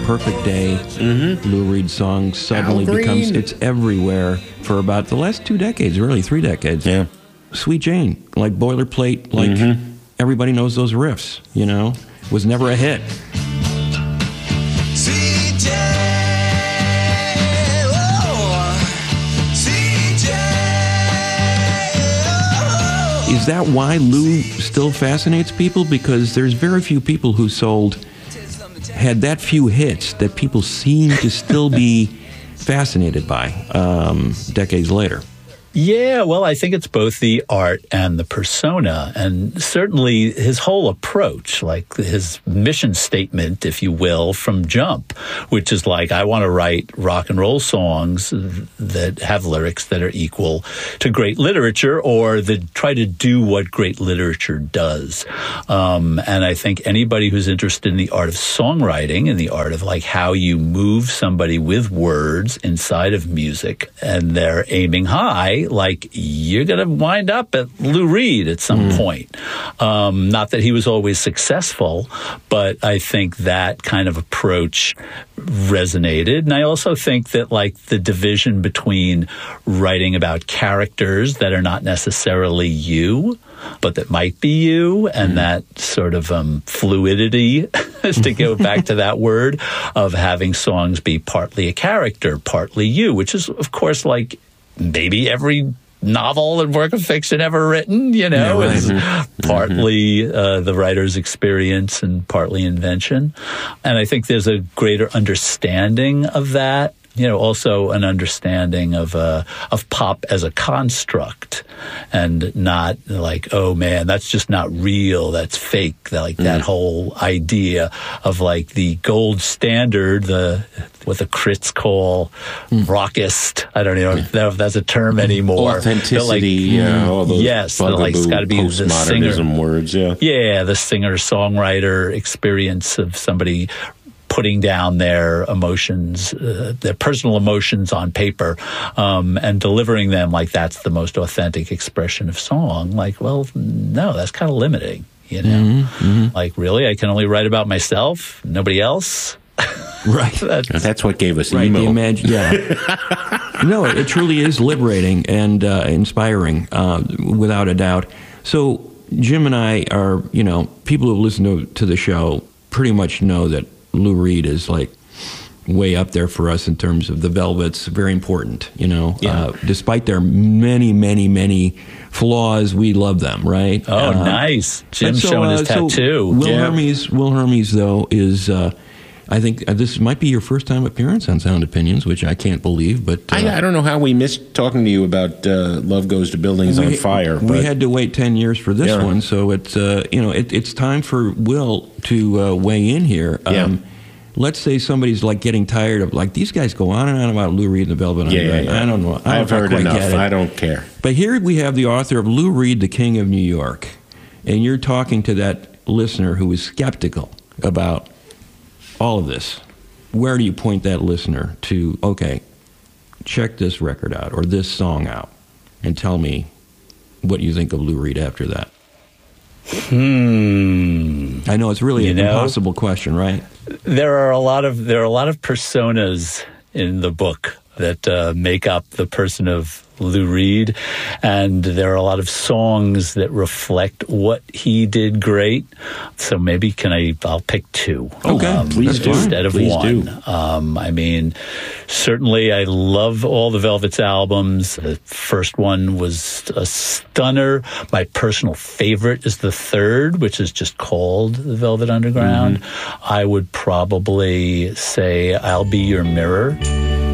Perfect Day, Lou Reed song suddenly becomes, it's everywhere for about the last 2 decades, really 3 decades. Yeah. Sweet Jane, like boilerplate, like everybody knows those riffs, you know, was never a hit. Sweet Jane, oh, Sweet Jane, oh. Is that why Lou still fascinates people? Because there's very few people who had that few hits that people seem to still be fascinated by decades later. Yeah, well, I think it's both the art and the persona, and certainly his whole approach, like his mission statement, if you will, from Jump, which is like, I want to write rock and roll songs that have lyrics that are equal to great literature, or that try to do what great literature does. And I think anybody who's interested in the art of songwriting and the art of like how you move somebody with words inside of music, and they're aiming high, like you're going to wind up at Lou Reed at some point. Not that he was always successful, but I think that kind of approach resonated. And I also think that like the division between writing about characters that are not necessarily you, but that might be you, and that sort of fluidity, to go back to that word, of having songs be partly a character, partly you, which is, of course, like maybe every novel and work of fiction ever written, you know, is partly the writer's experience and partly invention. And I think there's a greater understanding of that. You know, also an understanding of pop as a construct, and not like, oh man, that's just not real, that's fake. Like that whole idea of like the gold standard, what the crits call rockist. I don't even know if that's a term anymore. Authenticity, all those it's got to be the singer words. The singer-songwriter experience of somebody putting down their emotions, their personal emotions on paper, and delivering them like that's the most authentic expression of song. Like, well, no, that's kind of limiting, you know? Like, really? I can only write about myself? Nobody else? Right. That's what gave us emo. Yeah. No, it truly is liberating and inspiring, without a doubt. So Jim and I are, you know, people who listen to the show pretty much know that Lou Reed is like way up there for us in terms of the Velvets. Very important, you know. Yeah. Despite their many, many, many flaws, we love them, right? Oh, nice. Jim's showing his tattoo. Will Hermes, though, is... I think this might be your first time appearance on Sound Opinions, which I can't believe. But I don't know how we missed talking to you about Love Goes to Buildings on Fire. We had to wait 10 years for this one, so it's it's time for Will to weigh in here. Let's say somebody's like getting tired of like these guys go on and on about Lou Reed and the Velvet Underground. I don't know. I've heard enough. I don't care. But here we have the author of Lou Reed, the King of New York, and you're talking to that listener who is skeptical about all of this. Where do you point that listener to, okay, check this record out or this song out and tell me what you think of Lou Reed after that? I know it's really an impossible question, right? There are a lot of personas in the book that make up the person of Lou Reed, and there are a lot of songs that reflect what he did great. So maybe I'll pick two. Okay, please do. Instead of please one. Do. I mean, certainly I love all the Velvet's albums. The first one was a stunner. My personal favorite is the third, which is just called The Velvet Underground. I would probably say I'll Be Your Mirror